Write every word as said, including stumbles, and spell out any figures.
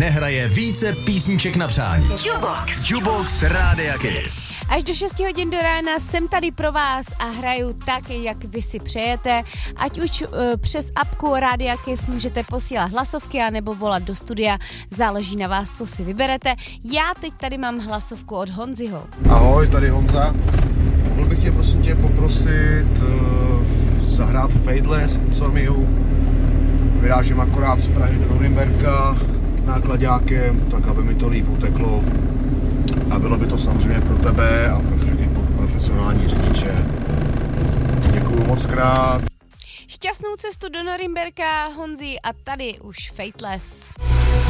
nehraje více písniček na přání. Jukebox. Jukebox Rádia Kiss. Až do šesti hodin do rána jsem tady pro vás a hraju tak, jak vy si přejete. Ať už uh, přes apku Rádia Kiss můžete posílat hlasovky anebo volat do studia. Záleží na vás, co si vyberete. Já teď tady mám hlasovku od Honziho. Ahoj, tady Honza. Mohl bych tě prosím tě poprosit uh, zahrát Fadeless Insomniu. Vyrážím akorát z Prahy do Norimberka nákladákem, tak aby mi to líp uteklo. A bylo by to samozřejmě pro tebe a pro všechny profesionální řidiče. Děkuju moc krát. Šťastnou cestu do Norimberka, Honzi, a tady už Fadeless.